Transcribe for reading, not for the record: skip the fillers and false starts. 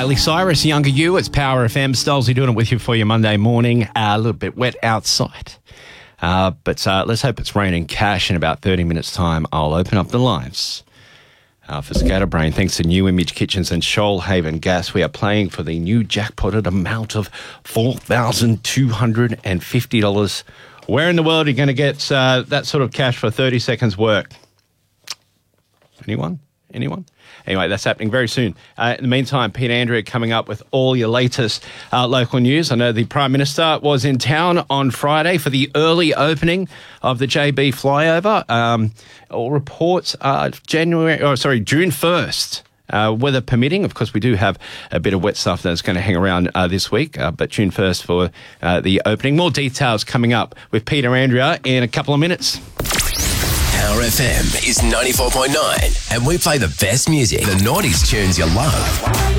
Miley Cyrus, Younger You. It's Power FM. Stolesy doing it with you for your Monday morning. A little bit wet outside. But let's hope it's raining cash in about 30 minutes' time. I'll open up the lines. For Scatterbrain, thanks to New Image Kitchens and Shoalhaven Gas, we are playing for the new jackpotted amount of $4,250. Where in the world are you going to get that sort of cash for 30 seconds work? Anyone? Anyway, that's happening very soon. In the meantime, Pete Andrea coming up with all your latest local news. I know the Prime Minister was in town on Friday for the early opening of the JB flyover. All reports are June 1st. Weather permitting. Of course, we do have a bit of wet stuff that's going to hang around this week, but June 1st for the opening. More details coming up with Peter Andrea in a couple of minutes. Power FM is 94.9 and we play the best music, the noughties tunes you love.